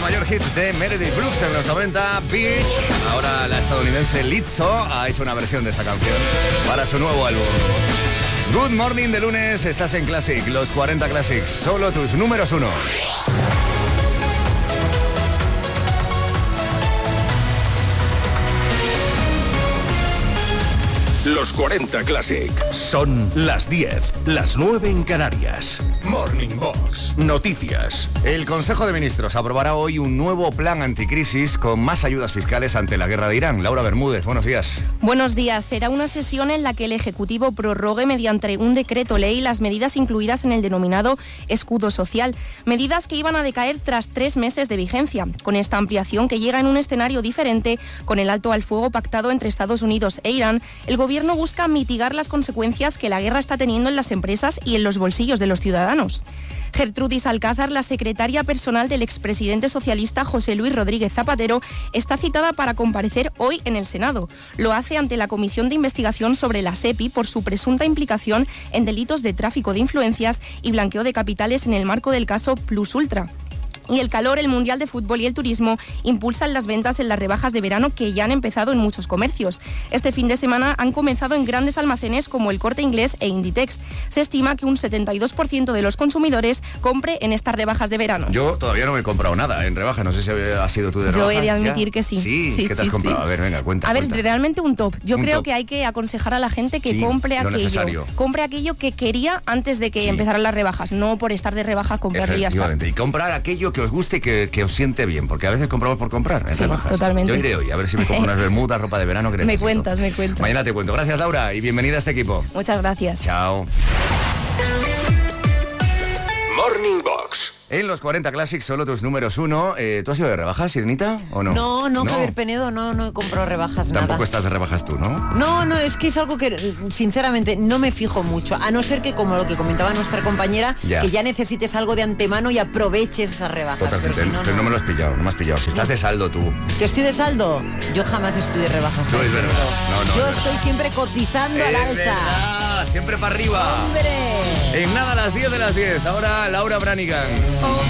mayor hit de Meredith Brooks en los 90, Beach. Ahora la estadounidense Lizzo ha hecho una versión de esta canción para su nuevo álbum. Good Morning de lunes, estás en Classic, los 40 Classics, solo tus números 1. Los 40 Classic. Son las 10, las 9 en Canarias. Morning Box. Noticias. El Consejo de Ministros aprobará hoy un nuevo plan anticrisis con más ayudas fiscales ante la guerra de Irán. Laura Bermúdez, buenos días. Buenos días. Será una sesión en la que el Ejecutivo prorrogue mediante un decreto ley las medidas incluidas en el denominado escudo social. Medidas que iban a decaer tras 3 meses de vigencia. Con esta ampliación que llega en un escenario diferente, con el alto al fuego pactado entre Estados Unidos e Irán, el Gobierno busca mitigar las consecuencias que la guerra está teniendo en las empresas y en los bolsillos de los ciudadanos. Gertrudis Alcázar, la secretaria personal del expresidente socialista José Luis Rodríguez Zapatero, está citada para comparecer hoy en el Senado. Lo hace ante la Comisión de Investigación sobre la SEPI por su presunta implicación en delitos de tráfico de influencias y blanqueo de capitales en el marco del caso Plus Ultra. Y el calor, el Mundial de Fútbol y el turismo impulsan las ventas en las rebajas de verano que ya han empezado en muchos comercios. Este fin de semana han comenzado en grandes almacenes como el Corte Inglés e Inditex. Se estima que un 72% de los consumidores compre en estas rebajas de verano. Yo todavía no me he comprado nada en rebajas, no sé si has sido tú de rebajas. Yo he de admitir ¿ya? que sí. Sí, ¿qué te has comprado? Sí. A ver, venga, cuenta. A ver, cuenta. realmente un top. Yo creo top. Que hay que aconsejar a la gente que compre lo aquello. Necesario. Compre aquello que quería antes de que empezaran las rebajas, no por estar de rebajas comprarlo y ya está. Y comprar aquello que os guste y que os siente bien, porque a veces compramos por comprar en rebajas. Totalmente. Yo iré hoy a ver si me compro unas bermudas, ropa de verano que necesito. Me cuentas. Mañana te cuento. Gracias, Laura, y bienvenida a este equipo. Muchas gracias. Chao. Morning Box. En los 40 Classics, solo tus números 1. ¿Tú has ido de rebajas, Sirenita, o no? No, Javier Penedo, no he comprado rebajas, nada. Tampoco estás de rebajas tú, ¿no? No, es que es algo que, sinceramente, no me fijo mucho. A no ser que, como lo que comentaba nuestra compañera, que ya necesites algo de antemano y aproveches esas rebajas. Totalmente, pero no me lo has pillado, no me has pillado. Si estás de saldo tú. ¿Que estoy de saldo? Yo jamás estoy de rebajas. No es verdad. No, yo estoy siempre cotizando al alza. Verdad. Siempre para arriba. ¡Hombre! En nada, a las 10 de las 10. Ahora Laura Branigan.